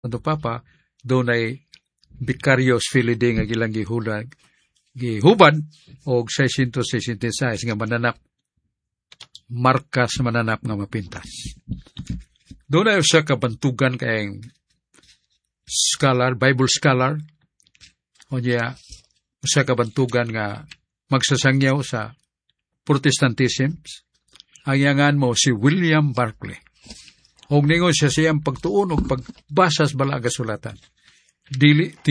Santo Papa, doon ay Vicarious Filii nga ilang gihubad o 666 nga mananap, markas mananap nga mapintas. Doon ay usa ka bantugan kayong scholar, Bible scholar, o niya, usa ka bantugan nga magsasangyaw sa Protestantism. Ang yangan mo si William Barclay. Og ningon siya siyang pagtuon o pagbasa sa balaga sulatan. Dili